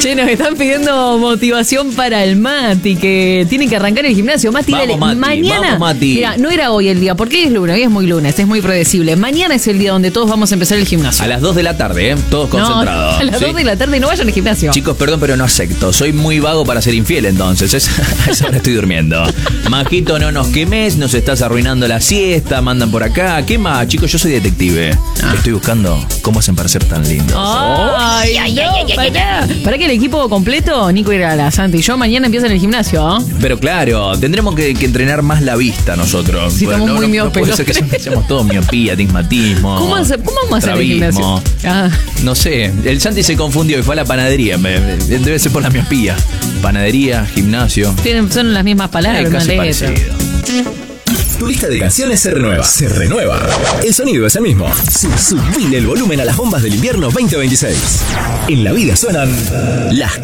Che, nos están pidiendo motivación para el Mati, que tienen que arrancar el gimnasio. Mati, Vamos, dale, Mati, mañana. vamos, Mati. Mira, no era hoy el día, porque es lunes, hoy es muy lunes, es muy predecible. Mañana es el día donde todos vamos a empezar el gimnasio. A las 2 de la tarde, todos concentrados. No, a las ¿sí? 2 de la tarde no vayan al gimnasio. Chicos, perdón, pero no acepto. Soy muy vago para ser infiel, entonces. A esa hora estoy durmiendo. Majito, no nos quemes, nos estás arruinando la siesta, mandan por acá. ¿Qué más? Chicos, yo soy detective. Estoy buscando cómo hacen para ser tan lindos. Ay, para que el equipo completo, Nico Irala, Santi y yo, mañana empiezan el gimnasio. Pero claro, tendremos que entrenar más la vista nosotros. Sí, estamos muy miopes, puede ser que seamos todos miopía, astigmatismo. ¿Cómo vamos a hacer el gimnasio? No sé, el Santi se confundió y fue a la panadería. Debe ser por la miopía. Panadería, gimnasio. Son las mismas palabras, casi una parecido. Tu lista de canciones se renueva. Se renueva. El sonido es el mismo. Subile el volumen a las bombas del invierno 2026. En la vida suenan las